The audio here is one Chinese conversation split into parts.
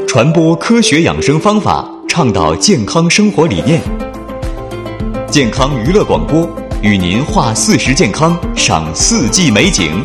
传播科学养生方法，倡导健康生活理念。健康娱乐广播与您话40健康，赏4季美景。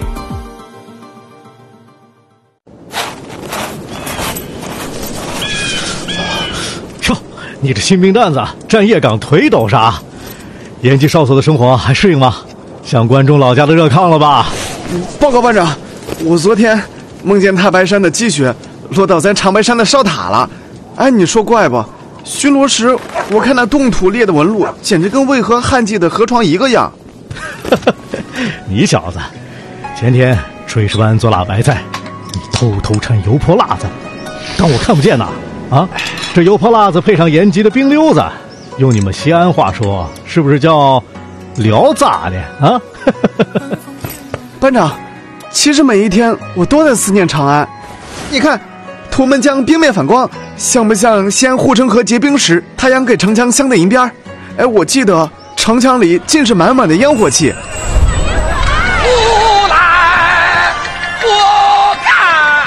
哟，你这新兵蛋子站夜岗腿抖啥？延吉哨所的生活还适应吗？像关中老家的热炕了吧？ 报告班长，我昨天梦见太白山的积雪落到咱长白山的哨塔了。哎，你说怪不？巡逻时我看那冻土裂的纹路，简直跟渭河旱季的河床一个样。 你小子，前天炊事班做辣白菜，你偷偷掺油泼辣子，当我看不见呐？啊，这油泼辣子配上延吉的冰溜子，用你们西安话说，是不是叫聊咋的啊？ 班长，其实每一天我都在思念长安。你看，图们江冰面反光，像不像西安护城河结冰时太阳给城墙镶的银边？哎，我记得城墙里尽是满满的烟火气。 不来不干！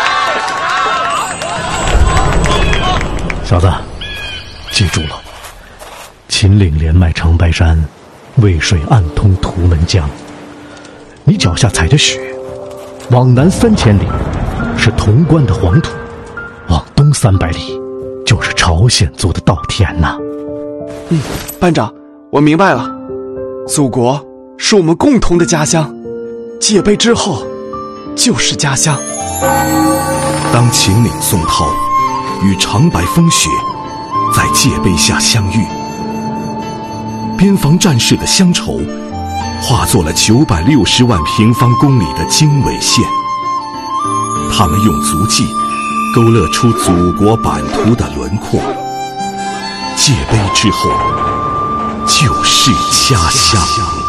小子，记住了，秦岭连麦长白山，渭水暗通图们江。你脚下踩着雪，往南3000里是潼关的黄土，往东300里就是朝鲜族的稻田呐。 班长，我明白了，祖国是我们共同的家乡，戒备之后就是家乡。 当秦岭宋涛与长白风雪在戒备下相遇，边防战士的乡愁化作了960万平方公里的经纬线，他们用足迹勾勒出祖国版图的轮廓。戒备之后就是家乡。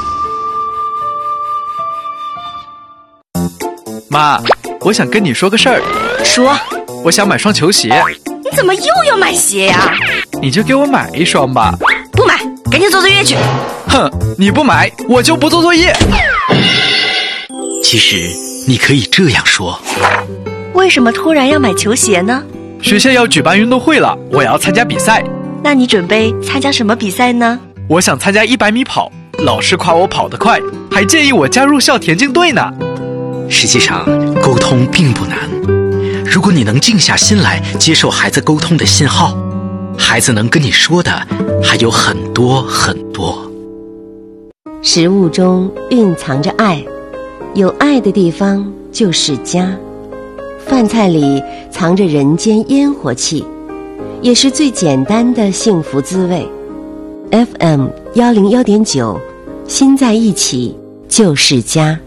妈，我想跟你说个事儿。 说。 我想买双球鞋。 你怎么又要买鞋呀？ 你就给我买一双吧。 不买，赶紧做作业去。 哼，你不买我就不做作业。 其实你可以这样说， 为什么突然要买球鞋呢？ 学校要举办运动会了，我要参加比赛。 那你准备参加什么比赛呢？ 我想参加100米跑，老师夸我跑得快，还建议我加入校田径队呢。 实际上沟通并不难，如果你能静下心来接受孩子沟通的信号，孩子能跟你说的还有很多很多。 食物中蕴藏着爱，有爱的地方就是家。饭菜里藏着人间烟火气，也是最简单的幸福滋味。FM101.9，心在一起就是家。